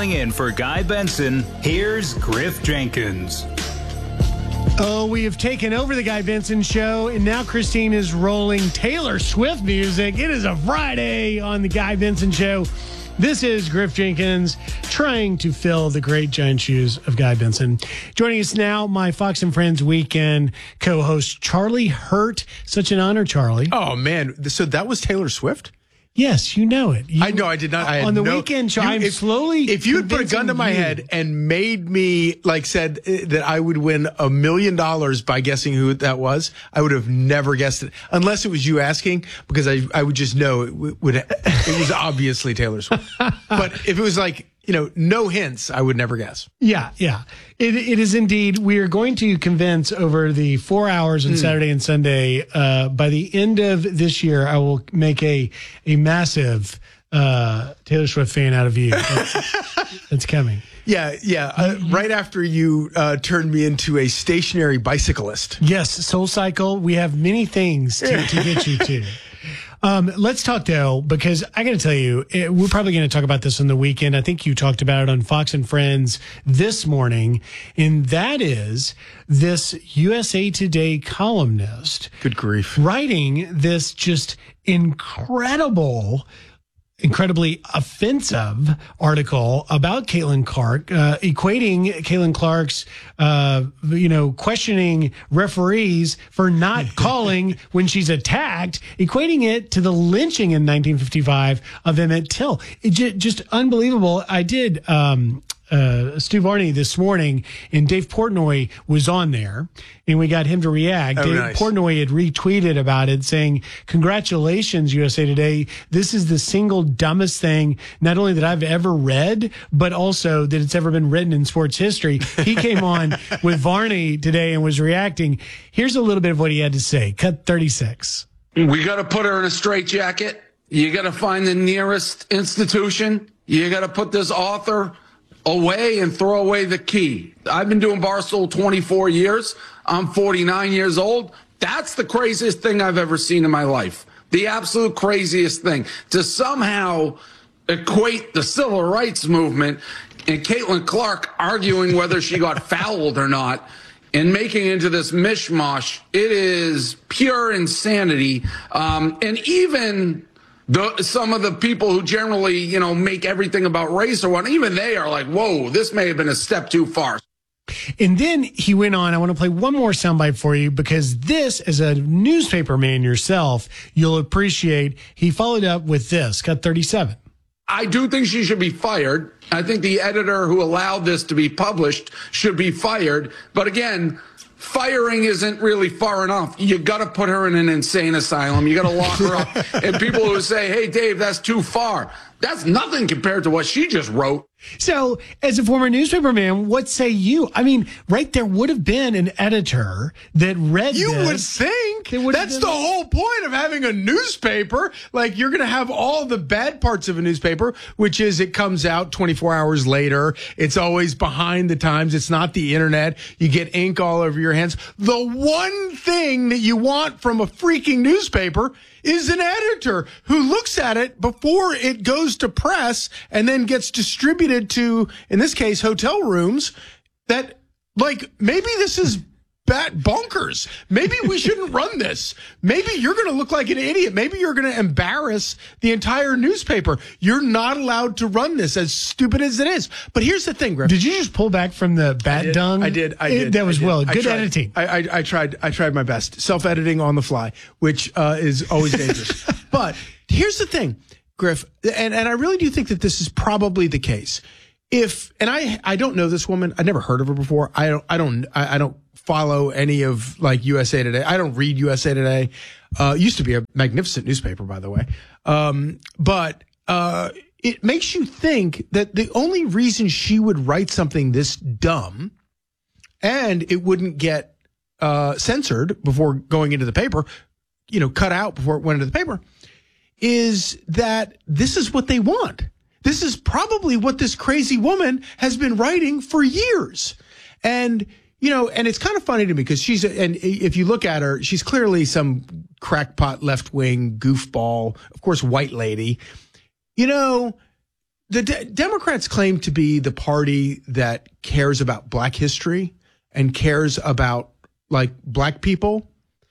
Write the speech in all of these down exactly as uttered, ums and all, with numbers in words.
Filling in for Guy Benson, here's Griff Jenkins. Oh, we have taken over the Guy Benson Show, and now Christine is rolling Taylor Swift music. It is a Friday on the Guy Benson Show. This is Griff Jenkins trying to fill the great giant shoes of Guy Benson. Joining us now, my Fox and Friends Weekend co-host, Charlie Hurt. Such an honor, Charlie. Oh, man. So that was Taylor Swift? Yes, you know it. You, I know. I did not. I had on the no, weekend show, you, I'm if, slowly. If you had put a gun to my you. head and made me, like, said that I would win a million dollars by guessing who that was, I would have never guessed it. Unless it was you asking, because I, I would just know it would. It was obviously Taylor Swift. But if it was like, you know, no hints, I would never guess. Yeah, yeah. It, it is indeed. We are going to convince over the four hours on mm. Saturday and Sunday. Uh, by the end of this year, I will make a a massive uh, Taylor Swift fan out of you. That's, that's coming. Yeah, yeah. Uh, right after you uh, turned me into a stationary bicyclist. Yes, Soul Cycle. We have many things to, to get you to. Um, let's talk, though, because I got to tell you, it, we're probably going to talk about this on the weekend. I think you talked about it on Fox and Friends this morning, and that is this U S A Today columnist. Good grief. Writing this just incredible incredibly offensive article about Caitlin Clark, uh, equating Caitlin Clark's, uh, you know, questioning referees for not calling when she's attacked, equating it to the lynching in nineteen fifty-five of Emmett Till. It j- just unbelievable. I did, um, Uh, Stu Varney this morning, and Dave Portnoy was on there, and we got him to react. Oh, Dave nice. Portnoy had retweeted about it, saying, "Congratulations, U S A Today. This is the single dumbest thing, not only that I've ever read, but also that it's ever been written in sports history." He came on with Varney today and was reacting. Here's a little bit of what he had to say. Cut thirty-six. We got to put her in a straitjacket. You got to find the nearest institution. You got to put this author away and throw away the key. I've been doing Barstool twenty-four years. I'm forty-nine years old. That's the craziest thing I've ever seen in my life. The absolute craziest thing. To somehow equate the civil rights movement and Caitlin Clark arguing whether she got fouled or not and making it into this mishmash, it is pure insanity. Um, and even The, some of the people who generally, you know, make everything about race or what, even they are like, whoa, this may have been a step too far. And then he went on. I want to play one more soundbite for you because this, as a newspaper man yourself, you'll appreciate. He followed up with this. Cut thirty-seven. I do think she should be fired. I think the editor who allowed this to be published should be fired. But again, firing isn't really far enough. You got to put her in an insane asylum. You got to lock her up. And people who say, hey, Dave, that's too far. That's nothing compared to what she just wrote. So, as a former newspaper man, what say you? I mean, right there would have been an editor that read You this. would think. That's been... the whole point of having a newspaper. Like, you're going to have all the bad parts of a newspaper, which is it comes out twenty-four hours later. It's always behind the times. It's not the internet. You get ink all over your hands. The one thing that you want from a freaking newspaper is an editor who looks at it before it goes to press and then gets distributed to, in this case, hotel rooms. That, like, maybe this is bat bonkers. Maybe we shouldn't run this. Maybe you're going to look like an idiot. Maybe you're going to embarrass the entire newspaper. You're not allowed to run this, as stupid as it is. But here's the thing, Griff. Did you just pull back from the bat I did, dung? I did. I did. It, that was I did. well. I Good tried, editing. I, I, I tried. I tried my best. Self-editing on the fly, which uh, is always dangerous. But here's the thing, Griff, and, and I really do think that this is probably the case. If and I I don't know this woman. I've never heard of her before. I don't I don't I, I don't follow any of like U S A Today. I don't read U S A Today. Uh, used to be a magnificent newspaper, by the way. Um, but uh, it makes you think that the only reason she would write something this dumb and it wouldn't get uh, censored before going into the paper, you know, cut out before it went into the paper, is that this is what they want. This is probably what this crazy woman has been writing for years. And, you know, and it's kind of funny to me because she's, a, and if you look at her, she's clearly some crackpot left-wing goofball, of course, white lady. You know, the de- Democrats claim to be the party that cares about black history and cares about like black people,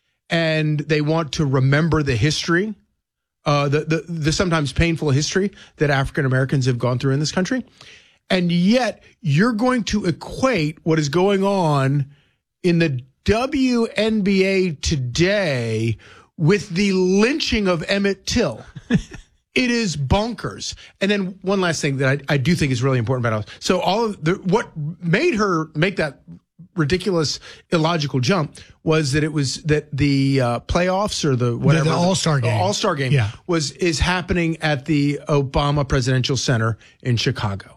and they want to remember the history, uh, the, the the sometimes painful history that African Americans have gone through in this country. And yet you're going to equate what is going on in the W N B A today with the lynching of Emmett Till. It is bonkers. And then one last thing that I, I do think is really important about us. So all of the, what made her make that ridiculous, illogical jump was that it was that the uh, playoffs or the whatever the, the All-Star game, All-Star game yeah. was is happening at the Obama Presidential Center in Chicago.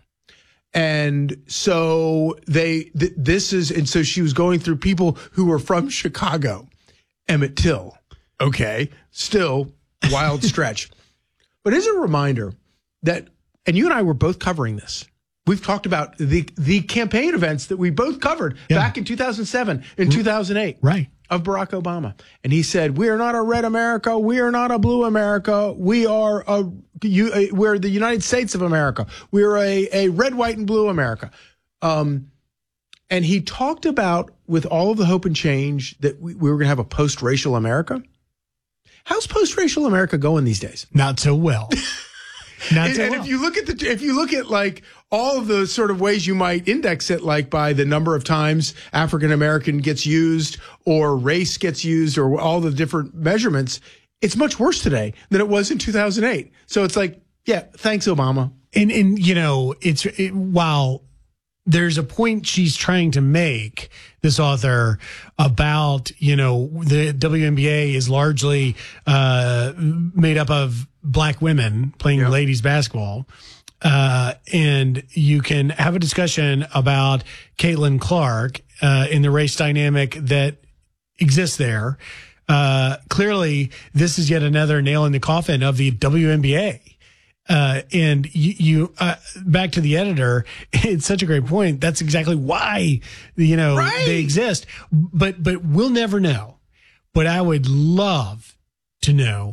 And so they, th- this is, and so she was going through people who were from Chicago. Emmett Till. Okay. Still wild stretch. But as a reminder that, and you and I were both covering this. We've talked about the, the campaign events that we both covered yeah. back in two thousand seven and two thousand eight. Right. Of Barack Obama. And he said, we are not a red America. We are not a blue America. We are a, you, a we're the United States of America. We're a, a red, white, and blue America. Um, and he talked about, with all of the hope and change, that we, we were going to have a post-racial America. How's post-racial America going these days? Not so well. Not and, so and well. if you look at the, if you look at like all of the sort of ways you might index it, like by the number of times African American gets used or race gets used or all the different measurements, it's much worse today than it was in two thousand eight. So it's like, yeah, thanks, Obama. And, and you know, it's it, while there's a point she's trying to make, this author, about, you know, the W N B A is largely uh, made up of black women playing yeah. ladies basketball. Uh, and you can have a discussion about Caitlin Clark uh, in the race dynamic that exists there. Uh, clearly, this is yet another nail in the coffin of the W N B A. Uh, and you, you uh, back to the editor, it's such a great point. That's exactly why, you know, right. they exist. But, but we'll never know. But I would love to know,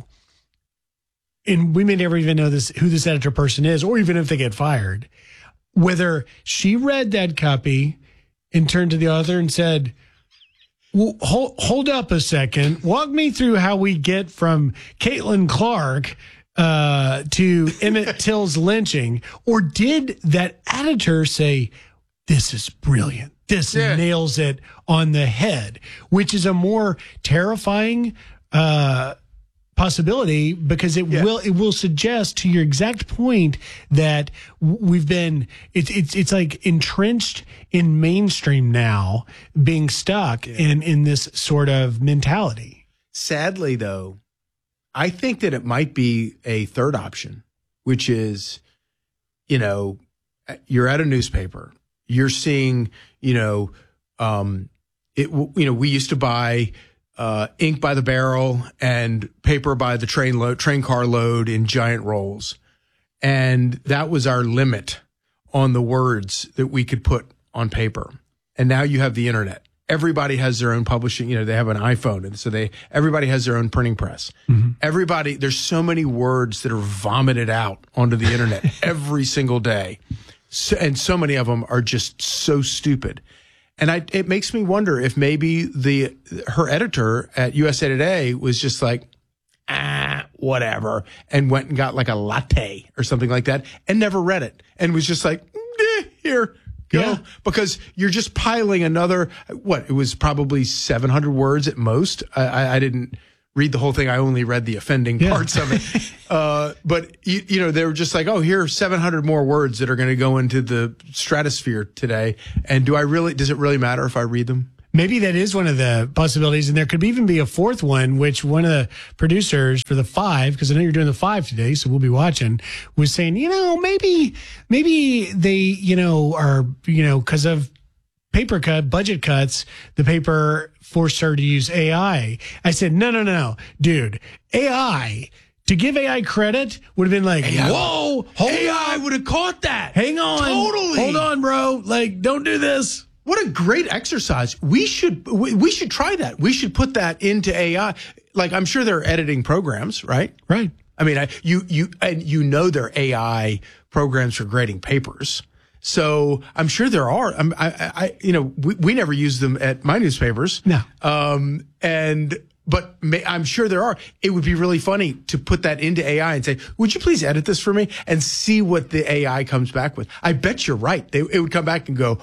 and we may never even know this, who this editor person is, or even if they get fired, whether she read that copy and turned to the author and said, well, hold, hold up a second. Walk me through how we get from Caitlin Clark Uh, to Emmett Till's lynching, or did that editor say, this is brilliant, this yeah. nails it on the head, which is a more terrifying uh, possibility, because it yeah. will it will suggest, to your exact point, that we've been it's it's it's like entrenched in mainstream now, being stuck yeah. in in this sort of mentality. Sadly, though, I think that it might be a third option, which is, you know, you're at a newspaper, you're seeing, you know, um, it, you know, we used to buy uh, ink by the barrel and paper by the train load, train car load in giant rolls. And that was our limit on the words that we could put on paper. And now you have the internet. Everybody has their own publishing, you know, they have an iPhone. And so they, everybody has their own printing press. Mm-hmm. Everybody, there's so many words that are vomited out onto the internet every single day. So, and so many of them are just so stupid. And I, it makes me wonder if maybe the, her editor at U S A Today was just like, ah, whatever, and went and got like a latte or something like that and never read it and was just like, eh, here. Go, yeah. Because you're just piling another, what, it was probably seven hundred words at most. I, I, I didn't read the whole thing. I only read the offending yeah. parts of it. uh, but, you, you know, they were just like, oh, here are seven hundred more words that are going to go into the stratosphere today. And do I really, does it really matter if I read them? Maybe that is one of the possibilities. And there could even be a fourth one, which one of the producers for the five, because I know you're doing the five today, so we'll be watching, was saying, you know, maybe, maybe they, you know, are, you know, because of paper cut, budget cuts, the paper forced her to use A I. I said, no, no, no, dude, A I. To give A I credit would have been like, A I, whoa, hold A I on. would have caught that. Hang on. Totally. Hold on, bro. Like, don't do this. What a great exercise. We should, we, we should try that. We should put that into A I. Like, I'm sure there are editing programs, right? Right. I mean, I, you, you, and you know, they're A I programs for grading papers. So I'm sure there are. I'm, I, I, you know, we, we never use them at my newspapers. No. Um, and, but may, I'm sure there are. It would be really funny to put that into A I and say, would you please edit this for me and see what the A I comes back with? I bet you're right. They, it would come back and go,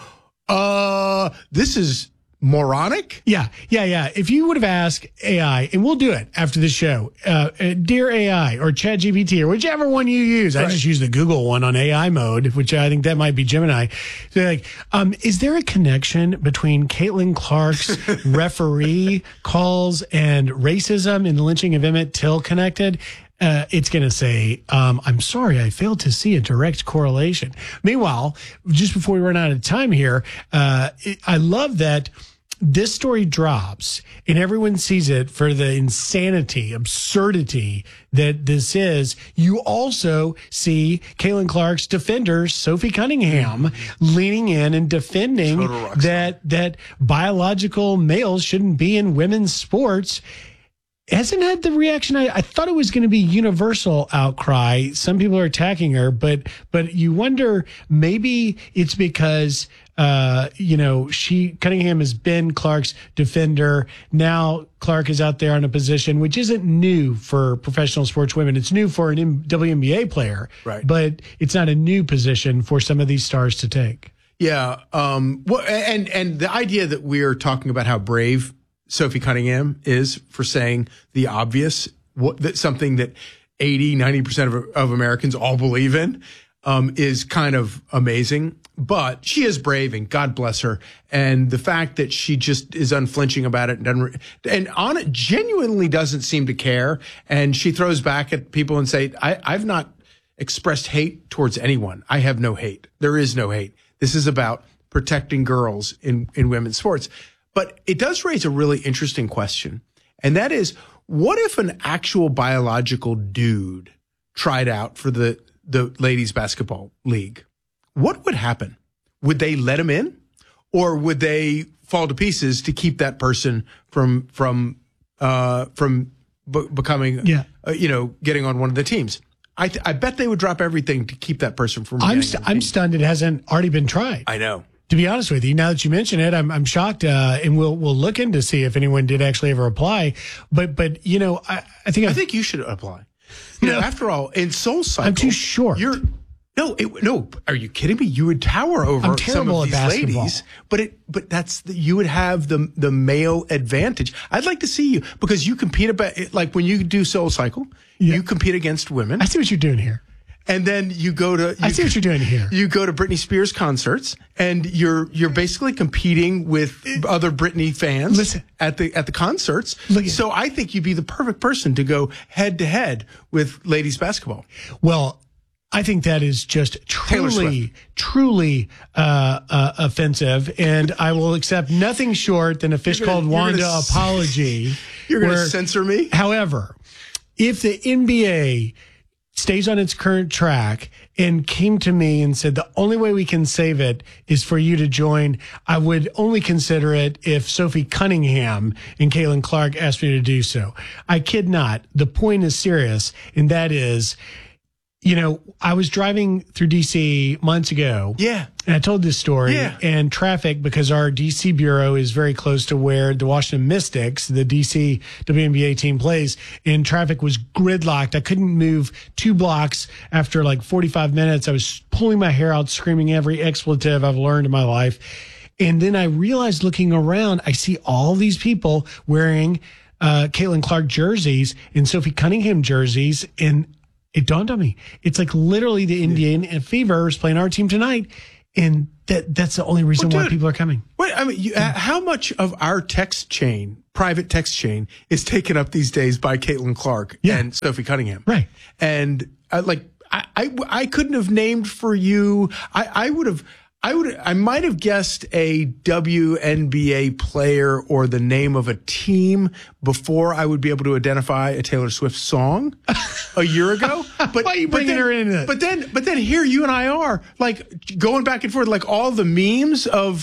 uh, this is moronic. Yeah, yeah, yeah. If you would have asked A I, and we'll do it after the show, uh, uh, dear A I or ChatGPT or whichever one you use. Right. I just use the Google one on A I mode, which I think that might be Gemini. So like, um, is there a connection between Caitlin Clark's referee calls and racism in the lynching of Emmett Till connected? Uh, it's going to say, um, I'm sorry, I failed to see a direct correlation. Meanwhile, just before we run out of time here, uh, it, I love that this story drops and everyone sees it for the insanity, absurdity that this is. You also see Caitlin Clark's defender, Sophie Cunningham, leaning in and defending that, that biological males shouldn't be in women's sports. Hasn't had the reaction. I, I thought it was going to be universal outcry. Some people are attacking her, but but you wonder, maybe it's because uh, you know, she Cunningham has been Clark's defender. Now Clark is out there in a position which isn't new for professional sports women. It's new for an W N B A player, right? But it's not a new position for some of these stars to take. Yeah. Um. Well, and and the idea that we are talking about how brave Sophie Cunningham is for saying the obvious, what, that something that eighty, ninety percent of, of Americans all believe in, um, is kind of amazing. But she is brave, and God bless her. And the fact that she just is unflinching about it and doesn't, and on it genuinely doesn't seem to care. And she throws back at people and say, I, I've not expressed hate towards anyone. I have no hate. There is no hate. This is about protecting girls in, in women's sports. But it does raise a really interesting question. And that is, what if an actual biological dude tried out for the, the ladies basketball league? What would happen? Would they let him in, or would they fall to pieces to keep that person from, from, uh, from b- becoming, yeah. uh, you know, getting on one of the teams? I, th- I bet they would drop everything to keep that person from. I'm, st- I'm stunned it hasn't already been tried. I know. To be honest with you, now that you mention it, I'm I'm shocked, uh, and we'll we'll look into see if anyone did actually ever apply. But but you know, I, I think I I've, think you should apply. You know, after all, in Soul Cycle, I'm too short. You're no, it, no. Are you kidding me? You would tower over I'm some of terrible these at basketball. ladies, but it but that's the, you would have the the male advantage. I'd like to see you, because you compete about like when you do Soul Cycle, Yeah. you compete against women. I see what you're doing here. And then you go to. You, I see what you're doing here. You go to Britney Spears concerts, and you're you're basically competing with other Britney fans Listen. at the at the concerts. Look at- so I think you'd be the perfect person to go head to head with ladies basketball. Well, I think that is just truly, truly uh, uh, offensive, and I will accept nothing short than a fish You're gonna- called you're Wanda gonna s- apology. You're going to where- censor me? However, if the N B A stays on its current track and came to me and said, the only way we can save it is for you to join, I would only consider it if Sophie Cunningham and Caitlin Clark asked me to do so. I kid not. The point is serious, and that is, you know, I was driving through D C months ago. Yeah. And I told this story. Yeah. And traffic, because our D C bureau is very close to where the Washington Mystics, the D C W N B A team, plays, and traffic was gridlocked. I couldn't move two blocks after like forty-five minutes. I was pulling my hair out, screaming every expletive I've learned in my life. And then I realized, looking around, I see all these people wearing uh, Caitlin Clark jerseys and Sophie Cunningham jerseys, and it dawned on me. It's like literally the Indian Fever is playing our team tonight. And that that's the only reason Well, why dude, people are coming. Wait, I mean, you, uh, how much of our text chain, private text chain, is taken up these days by Caitlin Clark Yeah. and Sophie Cunningham? Right. And uh, like, I, I, I couldn't have named for you. I, I would have, I would, I might have guessed a W N B A player or the name of a team before I would be able to identify a Taylor Swift song a year ago. But Why are you but bringing then- her into it? But then, but then here you and I are like going back and forth, like all the memes of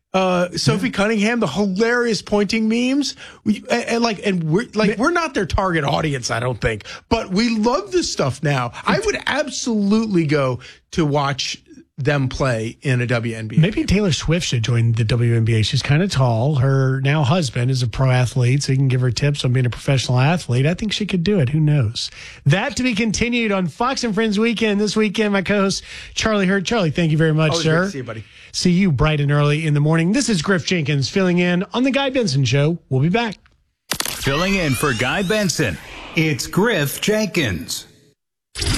Uh, Sophie Cunningham, the hilarious pointing memes, we, and, and like, and we're like, we're not their target audience, I don't think, but we love this stuff now. I would absolutely go to watch them play in a W N B A. Maybe Taylor Swift should join the W N B A. She's kind of tall. Her now husband is a pro athlete, so he can give her tips on being a professional athlete. I think she could do it. Who knows? That to be continued on Fox and Friends Weekend. This weekend, my co-host, Charlie Hurt. Charlie, thank you very much, Always sir. great to see you, buddy. See you bright and early in the morning. This is Griff Jenkins filling in on The Guy Benson Show. We'll be back. Filling in for Guy Benson, it's Griff Jenkins.